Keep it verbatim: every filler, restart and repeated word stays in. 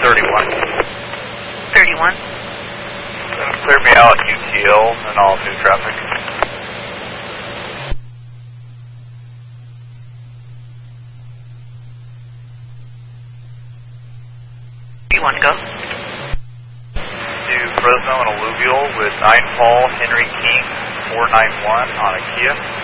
thirty-one. thirty-one. Clear me out U T L and all new traffic. thirty-one, go. To Fresno and Alluvial with nine Paul Henry King four nine one on a Kia.